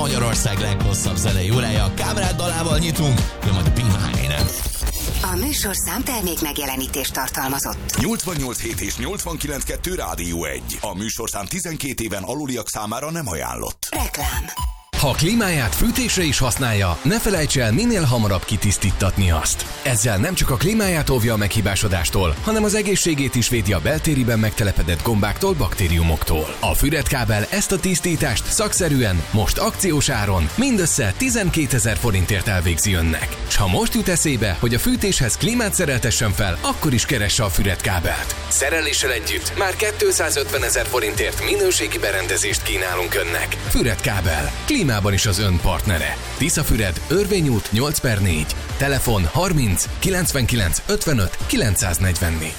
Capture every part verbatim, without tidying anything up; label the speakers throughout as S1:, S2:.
S1: Magyarország leghosszabb zenei órája. Kámrád dalával nyitunk, jön majd a Behind.
S2: A műsorszám termék megjelenítést tartalmazott.
S3: nyolcvannyolc hét és nyolcvankilenc kettő Rádió egy. A műsorszám tizenkét éven aluliak számára nem ajánlott.
S2: Reklám.
S4: Ha a klímáját fűtésre is használja, ne felejts el minél hamarabb kitisztítatni azt. Ezzel nem csak a klímáját óvja a meghibásodástól, hanem az egészségét is védi a beltériben megtelepedett gombáktól, baktériumoktól. A Füredkábel ezt a tisztítást szakszerűen, most akciós áron mindössze tizenkétezer forintért elvégzi önnek. S ha most jut eszébe, hogy a fűtéshez klímát szereltessen fel, akkor is keresse a Füredkábelt. Szereléssel együtt már kétszázötvenezer forintért minőségi berendezést kínálunk önnek. Füredkábel. Klímában is az ön partnere. Tiszafüred, Örvény út nyolc per négy. Telefon harminc kilencvenkilenc ötvenöt kilencszáznegyvennégy.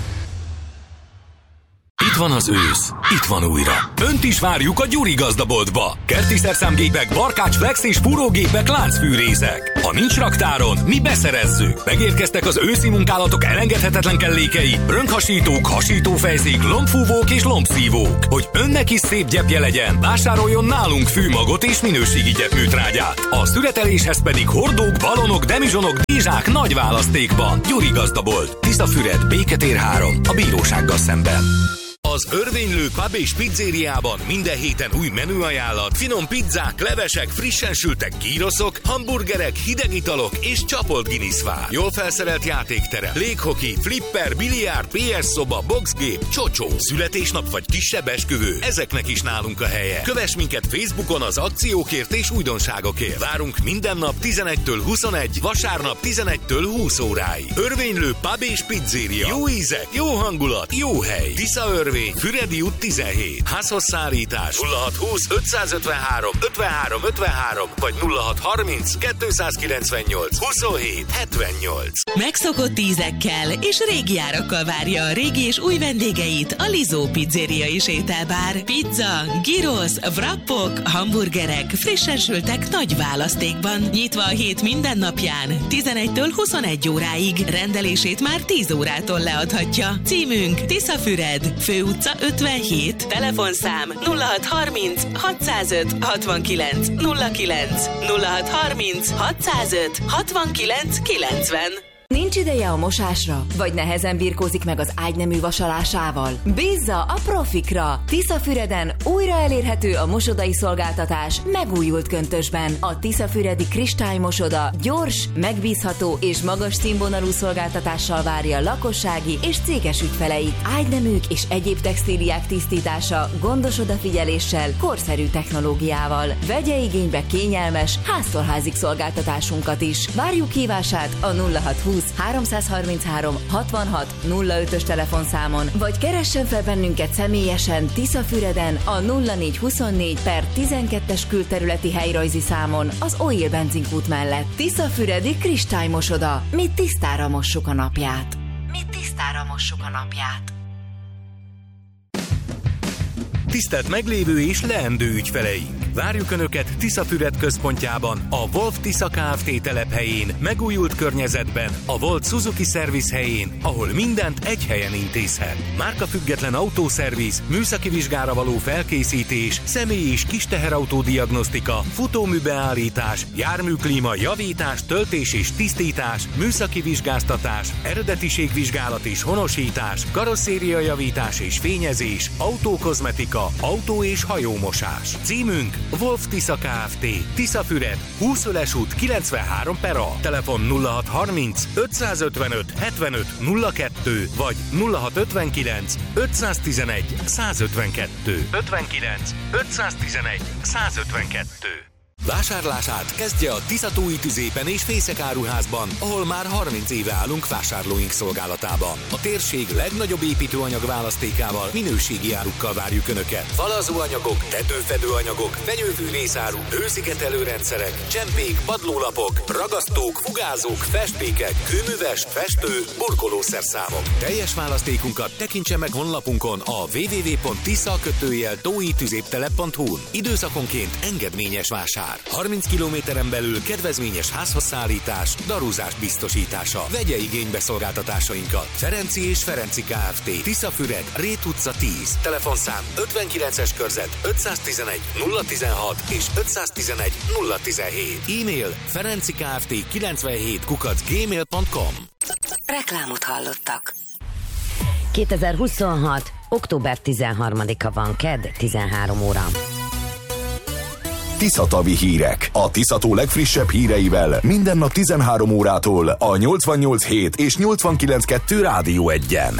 S5: Itt van az ősz, itt van újra. Önt is várjuk a Gyuri gazdaboltba. Kerti szerszámgépek, barkács, flex és fúrógépek, láncfűrészek. Ha nincs raktáron, mi beszerezzük. Megérkeztek az őszi munkálatok elengedhetetlen kellékei, rönkhasítók, hasítófejszék, lombfúvók és lombszívók. Hogy önnek is szép gyepje legyen, vásároljon nálunk fűmagot és minőségi gyepműtrágyát. A szüreteléshez pedig hordók, balonok, demizsonok, dízsák nagy választékban. Gyuri gazdabolt, Tiszafüred, Béketér három, a bírósággal szemben. Az Örvénylő Pub és Pizzériában minden héten új menüajánlat, finom pizzák, levesek, frissen sültek gyroszok, hamburgerek, hideg italok és csapolt Guinness-vár. Jól felszerelt játéktere, léghoki, flipper, biliárd, pé es szoba, boxgép, csocsó, születésnap vagy kisebb esküvő. Ezeknek is nálunk a helye. Kövess minket Facebookon az akciókért és újdonságokért. Várunk minden nap tizenegytől huszonegy, vasárnap tizenegytől húsz óráig. Örvénylő Pub és Pizzéria. Jó ízek, jó hangulat, jó hely. Tisza Örvény. Füredi út tizenhét. Házhozszállítás nulla hat húsz ötszázötvenhárom ötvenhárom ötvenhárom vagy nulla hat harminc kétszázkilencvennyolc huszonhét hetvennyolc.
S6: Megszokott ízekkel és régi árakkal várja a régi és új vendégeit a Lizó Pizzeria és ételbár. Pizza, gyrosz, wrappok, hamburgerek, frissen sültek nagy választékban. Nyitva a hét minden napján, tizenegytől huszonegy óráig. Rendelését már tíz órától leadhatja. Címünk Tiszafüred, Fő utca ötvenhét, telefonszám nulla hat harminc hatszázöt hatvankilenc nulla kilenc, nulla hat harminc hatszázöt hatvankilenc kilencven.
S7: Nincs ideje a mosásra? Vagy nehezen birkózik meg az ágynemű vasalásával? Bízza a profikra! Tiszafüreden újra elérhető a mosodai szolgáltatás megújult köntösben. A Tiszafüredi Kristálymosoda gyors, megbízható és magas színvonalú szolgáltatással várja lakossági és céges ügyfeleit. Ágyneműk és egyéb textíliák tisztítása gondos odafigyeléssel, korszerű technológiával. Vegye igénybe kényelmes, háztól házig szolgáltatásunkat is. Várjuk hívását a nulla hat húsz háromszázharminchárom hatvanhat nulla ötös telefonszámon, vagy keressen fel bennünket személyesen Tiszafüreden a nulla négy huszonnégy per tizenkettes külterületi helyrajzi számon az Oil benzinkút mellett. Tiszafüredi Kristálymosoda. Mi tisztára mossuk a napját. Mi tisztára mossuk a napját.
S5: Tisztelt meglévő és leendő ügyfeleink! Várjuk Önöket Tiszafüred központjában, a Wolf Tisza Kft. Telephelyén, megújult környezetben, a Volt Suzuki Service helyén, ahol mindent egy helyen intézhet. Márkafüggetlen autószerviz, műszaki vizsgára való felkészítés, személy- és kisteherautó diagnosztika, futóműbeállítás, járműklíma javítás, töltés és tisztítás, műszaki vizsgáztatás, eredetiségvizsgálat és honosítás, karosszériajavítás és fényezés, autókozmetika, autó- és hajómosás. Címünk Wolf Tisza Kft. Tiszafüred, húszöles út kilencvenhárom per A. Telefon nulla hat harminc ötszázötvenöt hetvenöt nulla kettő vagy nulla hat ötvenkilenc ötszáztizenegy százötvenkettő. ötvenkilenc ötszáztizenegy százötvenkettő. Vásárlását kezdje a Tiszatói Tüzépen és Fészek áruházban, ahol már harminc éve állunk vásárlóink szolgálatába. A térség legnagyobb építőanyag választékával, minőségi árukkal várjuk Önöket. Falazóanyagok, tetőfedőanyagok, fenyőfűrészáru, hőszigetelőrendszerek, csempék, padlólapok, ragasztók, fugázók, festékek, kőműves, festő, burkolószerszámok. Teljes választékunkat tekintse meg honlapunkon a double-u double-u double-u pont tisza tói tüzéptelep pont hu-n. Időszakonként engedményes vásár. vár. harminc kilométeren belül kedvezményes házhozszállítás, darúzás biztosítása. Vegye igénybe szolgáltatásainkat. Ferenci és Ferenci Kft. Tiszafüred, Rét utca tíz. Telefonszám ötvenkilences körzet ötszáztizenegy nulla tizenhat és ötszáztizenegy nulla tizenhét. E-mail ferencikft kilencvenhét kukac gmail pont com.
S2: Reklámot hallottak.
S8: kétezer-huszonhat. október tizenharmadika van, kedd, tizenhárom óra.
S3: Tiszatavi hírek. A Tiszató legfrissebb híreivel minden nap tizenhárom órától a nyolcvannyolc hét és nyolcvankilenc kettő Rádió egyen.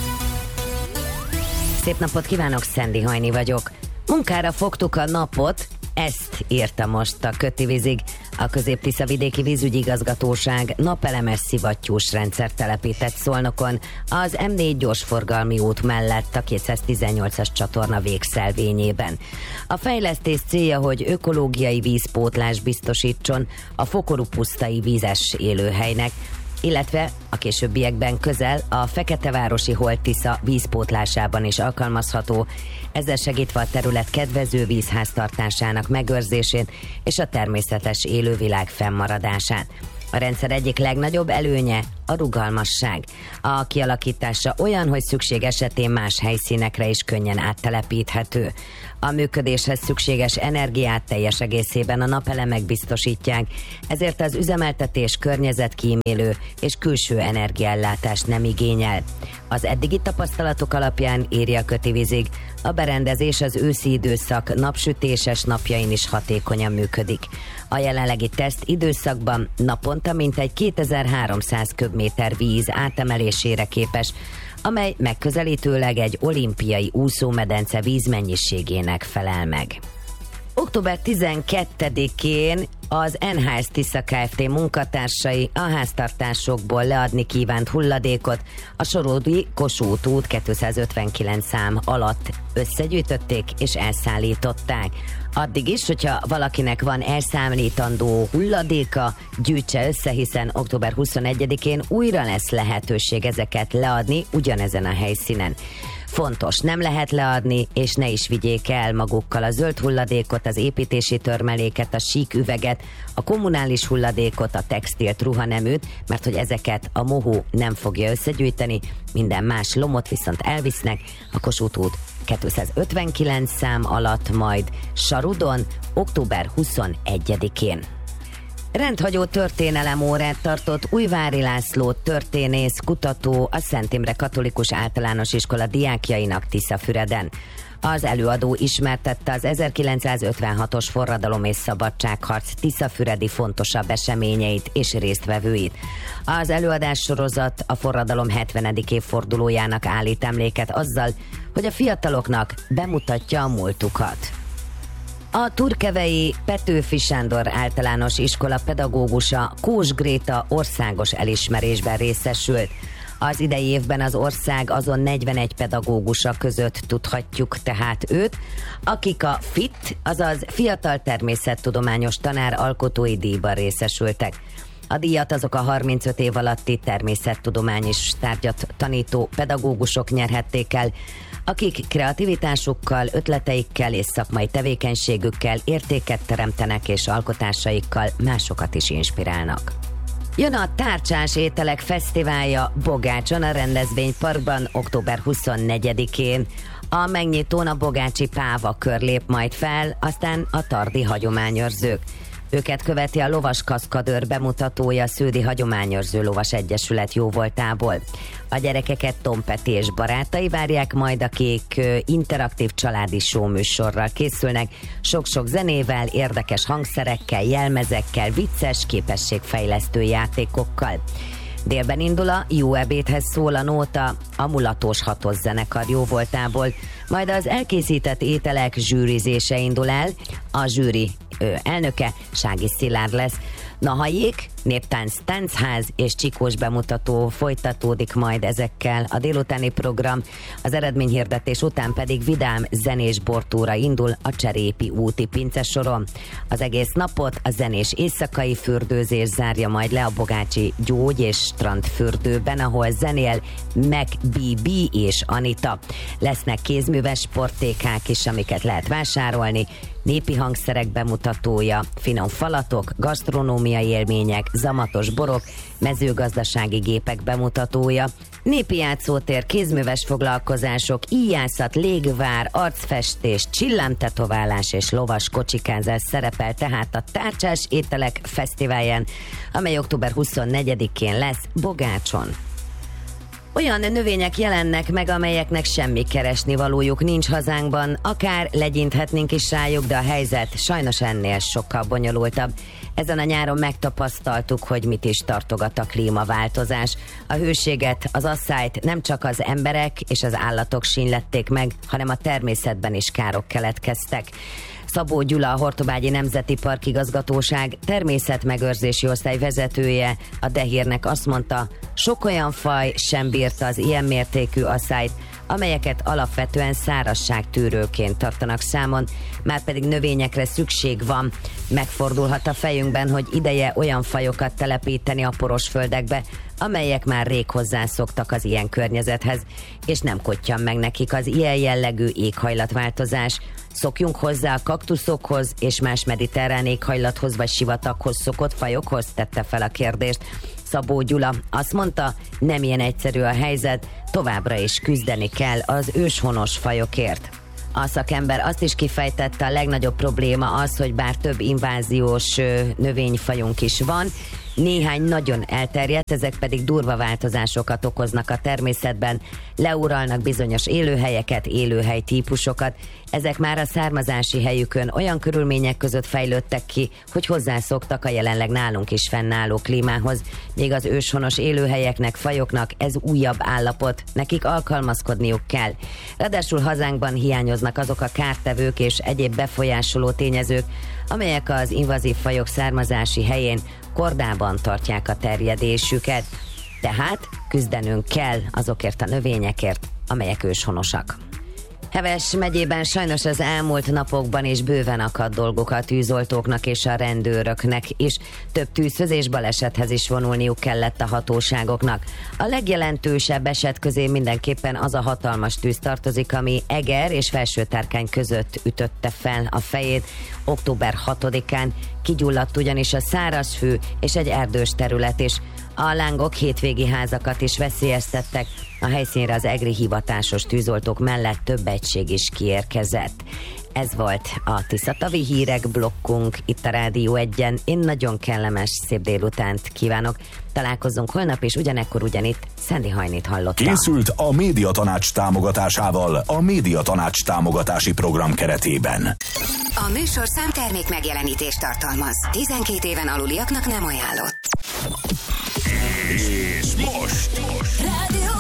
S8: Szép napot kívánok, Szendi Hajni vagyok. Munkára fogtuk a napot, ezt írta most a Kötivízig. A Közép-Tiszavidéki Vízügyi Igazgatóság napelemes szivattyús rendszert telepített Szolnokon, az em négy gyorsforgalmi út mellett a kétszáztizennyolcas csatorna végszelvényében. A fejlesztés célja, hogy ökológiai vízpótlás biztosítson a Fokorú pusztai vízes élőhelynek, illetve a későbbiekben közel a Feketevárosi Holt-Tisza vízpótlásában is alkalmazható, ezzel segítve a terület kedvező vízháztartásának megőrzésén és a természetes élővilág fennmaradásán. A rendszer egyik legnagyobb előnye a rugalmasság. A kialakítása olyan, hogy szükség esetén más helyszínekre is könnyen áttelepíthető. A működéshez szükséges energiát teljes egészében a napelemek biztosítják, ezért az üzemeltetés környezetkímélő és külső energiaellátást nem igényel. Az eddigi tapasztalatok alapján, írja a Kötivízig, a berendezés az őszi időszak napsütéses napjain is hatékonyan működik. A jelenlegi teszt időszakban naponta mintegy kétezer-háromszáz köbméter víz átemelésére képes, amely megközelítőleg egy olimpiai úszómedence vízmennyiségének felel meg. október tizenkettedikén az en há es Tisza Kft. Munkatársai a háztartásokból leadni kívánt hulladékot a Soródi Kossuth út kétszázötvenkilenc szám alatt összegyűjtötték és elszállították. Addig is, hogyha valakinek van elszállítandó hulladéka, gyűjtse össze, hiszen október huszonegyedikén újra lesz lehetőség ezeket leadni ugyanezen a helyszínen. Fontos, nem lehet leadni, és ne is vigyék el magukkal a zöld hulladékot, az építési törmeléket, a sík üveget, a kommunális hulladékot, a textilt, ruhaneműt, mert hogy ezeket a mohó nem fogja összegyűjteni, minden más lomot viszont elvisznek a Kossuth út kétszázötvenkilenc szám alatt, majd Sarudon október huszonegyedikén. Rendhagyó történelemórát tartott Újvári László történész, kutató a Szent Imre Katolikus Általános Iskola diákjainak Tiszafüreden. Az előadó ismertette az ezerkilencszázötvenhatos forradalom és szabadságharc tiszafüredi fontosabb eseményeit és résztvevőit. Az előadás sorozat a forradalom hetvenedik évfordulójának állít emléket azzal, hogy a fiataloknak bemutatja a múltukat. A turkevei Petőfi Sándor Általános Iskola pedagógusa, Kós Gréta országos elismerésben részesült. Az idei évben az ország azon negyvenegy pedagógusa között tudhatjuk tehát őt, akik a FIT, azaz Fiatal Természettudományos Tanár alkotói díjban részesültek. A díjat azok a harmincöt év alatti természettudományos tárgyat tanító pedagógusok nyerhették el, akik kreativitásukkal, ötleteikkel és szakmai tevékenységükkel értéket teremtenek és alkotásaikkal másokat is inspirálnak. Jön a Tárcsás Ételek Fesztiválja Bogácson a rendezvényparkban október huszonnegyedikén. A megnyitón a bogácsi páva kör lép majd fel, aztán a tardi hagyományőrzők. Őket követi a lovas kaszkadőr bemutatója a Sződi Hagyományőrző Lovas Egyesület jóvoltából. A gyerekeket Tom Peti és barátai várják majd, akik interaktív családi show műsorral készülnek, sok-sok zenével, érdekes hangszerekkel, jelmezekkel, vicces, képességfejlesztő játékokkal. Délben indul a Jó ebédhez szól a nóta, a Mulatós Hatos zenekar jóvoltából, majd az elkészített ételek zsűrizése indul el, a zsűri ö, elnöke Sági Szilárd lesz. Nahajék, néptánc, táncház és csikós bemutató folytatódik majd ezekkel a délutáni program, az eredményhirdetés után pedig vidám zenés bortúra indul a Cserépi úti pincesoron. Az egész napot a zenés éjszakai fürdőzés zárja majd le a bogácsi gyógy- és strandfürdőben, ahol zenél Meg bé bé és Anita. Lesznek kézműves sporttékák is, amiket lehet vásárolni, népi hangszerek bemutatója, finom falatok, gasztronómiai élmények, zamatos borok, mezőgazdasági gépek bemutatója, népi játszótér, kézműves foglalkozások, íjászat, légvár, arcfestés, csillámtetoválás és lovas kocsikázás szerepel tehát a Tárcsás Ételek Fesztiválján, amely október huszonnegyedikén lesz Bogácson. Olyan növények jelennek meg, amelyeknek semmi keresnivalójuk nincs hazánkban, akár legyinthetnénk is rájuk, de a helyzet sajnos ennél sokkal bonyolultabb. Ezen a nyáron megtapasztaltuk, hogy mit is tartogat a klímaváltozás. A hőséget, az asszályt nem csak az emberek és az állatok sínlették meg, hanem a természetben is károk keletkeztek. Szabó Gyula, a Hortobágyi Nemzeti Park Igazgatóság természetmegőrzési osztály vezetője a Dehírnek azt mondta, sok olyan faj sem bírta az ilyen mértékű asszályt, amelyeket alapvetően szárazságtűrőként tartanak számon, márpedig növényekre szükség van. Megfordulhat a fejünkben, hogy ideje olyan fajokat telepíteni a poros földekbe, amelyek már rég hozzászoktak az ilyen környezethez, és nem kottyan meg nekik az ilyen jellegű éghajlatváltozás. Szokjunk hozzá a kaktuszokhoz és más mediterrán éghajlathoz vagy sivataghoz szokott fajokhoz, tette fel a kérdést Szabó Gyula. Azt mondta, nem ilyen egyszerű a helyzet, továbbra is küzdeni kell az őshonos fajokért. A szakember azt is kifejtette, a legnagyobb probléma az, hogy bár több inváziós növényfajunk is van, néhány nagyon elterjedt, ezek pedig durva változásokat okoznak a természetben, leuralnak bizonyos élőhelyeket, élőhely típusokat. Ezek már a származási helyükön olyan körülmények között fejlődtek ki, hogy hozzászoktak a jelenleg nálunk is fennálló klímához. Még az őshonos élőhelyeknek, fajoknak ez újabb állapot, nekik alkalmazkodniuk kell. Ráadásul hazánkban hiányoznak azok a kártevők és egyéb befolyásoló tényezők, amelyek az invazív fajok származási helyén kordában tartják a terjedésüket. Tehát küzdenünk kell azokért a növényekért, amelyek őshonosak. Heves megyében sajnos az elmúlt napokban is bőven akadt dolgok a tűzoltóknak és a rendőröknek is. Több tűzhöz és balesethez is vonulniuk kellett a hatóságoknak. A legjelentősebb eset közé mindenképpen az a hatalmas tűz tartozik, ami Eger és Felsőtárkány között ütötte fel a fejét. október hatodikán kigyulladt ugyanis a szárazfű és egy erdős terület is. A lángok hétvégi házakat is veszélyeztettek, a helyszínre az egri hivatásos tűzoltók mellett több egység is kiérkezett. Ez volt a Tiszatavi hírek blokkunk itt a Rádió egyen. Én nagyon kellemes, szép délutánt kívánok. Találkozzunk holnap, és ugyanekkor ugyanitt Szendi Hajnit hallotta.
S3: Készült a Médiatanács támogatásával a Médiatanács támogatási program keretében.
S2: A műsorszám termék megjelenítést tartalmaz. tizenkét éven aluliaknak nem ajánlott.
S3: És most, most.
S2: Rádió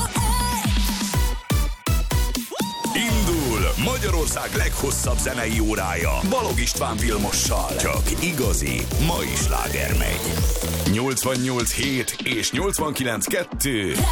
S3: Indul Magyarország leghosszabb zenei órája Balog István Vilmossal. Csak igazi mai sláger megy. nyolcvannyolc hét és nyolcvankilenc kettő